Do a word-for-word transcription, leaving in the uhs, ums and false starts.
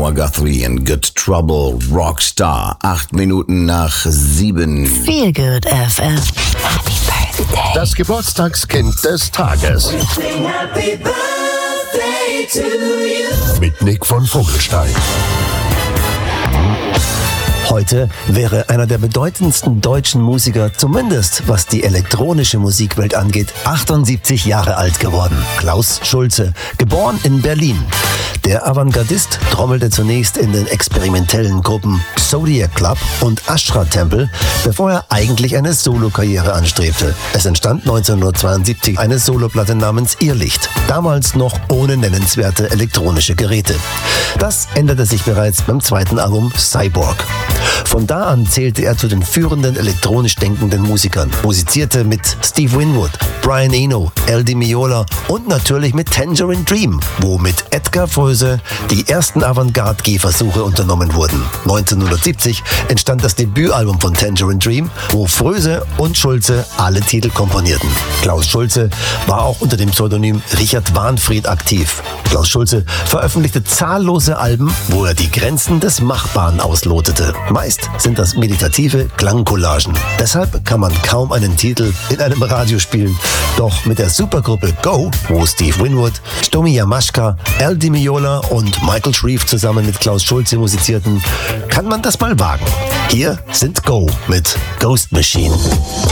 Noah Guthrie in Good Trouble, Rockstar. Acht Minuten nach sieben. Feel Good F M. Happy Birthday. Das Geburtstagskind des Tages. Happy birthday to you. Mit Nick von Vogelstein. Heute wäre einer der bedeutendsten deutschen Musiker, zumindest was die elektronische Musikwelt angeht, achtundsiebzig Jahre alt geworden. Klaus Schulze, geboren in Berlin. Der Avantgardist trommelte zunächst in den experimentellen Gruppen Zodiac Club und Ashra Temple, bevor er eigentlich eine Solokarriere anstrebte. Es entstand neunzehnhundertzweiundsiebzig eine Soloplatte namens Irrlicht, damals noch ohne nennenswerte elektronische Geräte. Das änderte sich bereits beim zweiten Album Cyborg. Von da an zählte er zu den führenden elektronisch denkenden Musikern, musizierte mit Steve Winwood, Brian Eno, El Di Meola und natürlich mit Tangerine Dream, wo mit Edgar Froese die ersten Avantgarde-Gehversuche unternommen wurden. neunzehnhundertsiebzig entstand das Debütalbum von Tangerine Dream, wo Froese und Schulze alle Titel komponierten. Klaus Schulze war auch unter dem Pseudonym Richard Wahnfried aktiv. Klaus Schulze veröffentlichte zahllose Alben, wo er die Grenzen des Machbaren auslotete. Meist sind das meditative Klangcollagen. Deshalb kann man kaum einen Titel in einem Radio spielen. Doch mit der Supergruppe Go, wo Steve Winwood, Stomy Yamashka, El Di Meola und Michael Shreve zusammen mit Klaus Schulze musizierten, kann man das mal wagen. Hier sind Go mit Ghost Machine.